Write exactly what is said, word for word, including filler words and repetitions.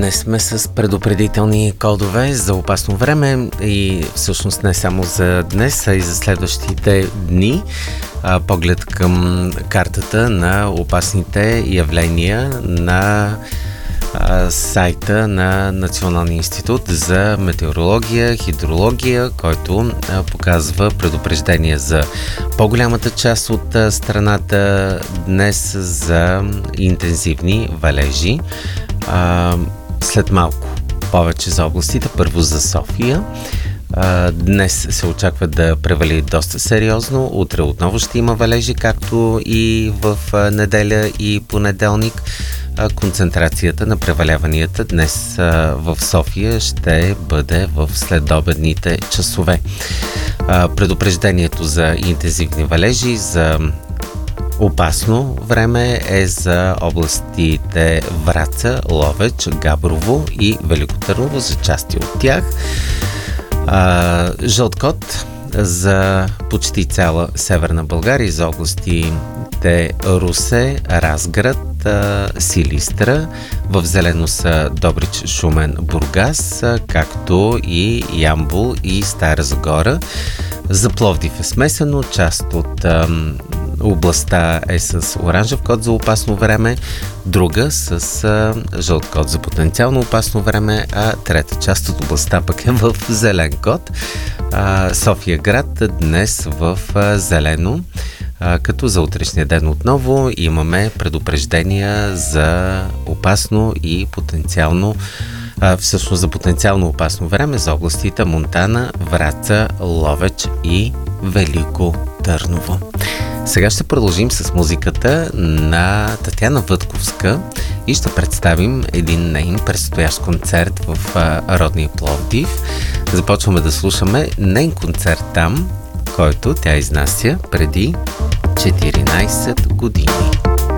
Днес сме с предупредителни кодове за опасно време и всъщност не само за днес, а и за следващите дни. Поглед към картата на опасните явления на сайта на Националния институт за метеорология, хидрология, който показва предупреждение за по-голямата част от страната днес за интензивни валежи. След малко повече за областите, първо за София. Днес се очаква да превали доста сериозно. Утре отново ще има валежи, както и в неделя и понеделник. Концентрацията на преваляванията днес в София ще бъде в следобедните часове. Предупреждението за интензивни валежи, за опасно време е за областите Враца, Ловеч, Габрово и Велико Търново, за части от тях. Жълт код за почти цяла Северна България, за областите Русе, Разград, Силистра. В зелено са Добрич, Шумен, Бургас, както и Ямбол и Стара Загора. За Пловдив е смесено, част от ам, областта е с оранжев код за опасно време, друга с а, жълт код за потенциално опасно време, а трета част от областта пък е в зелен код. А, София град днес в а, зелено, а, като за утрешния ден отново имаме предупреждения за опасно и потенциално А, всъщност за потенциално опасно време за областите Монтана, Враца, Ловеч и Велико Търново. Сега ще продължим с музиката на Татяна Вътковска и ще представим един нейн предстоящ концерт в а, родния Пловдив. Започваме да слушаме нейн концерт там, който тя изнася преди четиринайсет години.